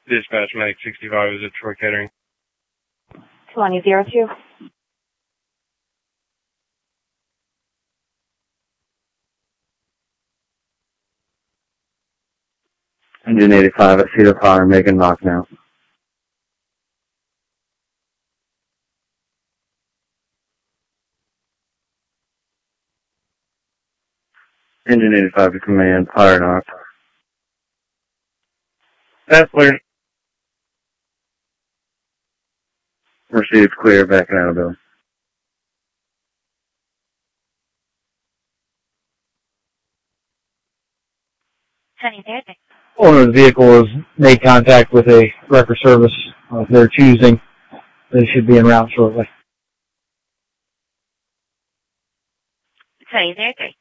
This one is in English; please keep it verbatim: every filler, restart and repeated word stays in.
Dispatch Medic sixty-five is at Troy Kettering. twenty zero two. Engine eighty-five at Cedar Fire, making knock now. Engine eighty-five to command, fire knock. That's clear. Received clear, backing out of building. twenty zero six. Owner of the vehicle has made contact with a wrecker service of their choosing. They should be en route shortly. twenty zero three.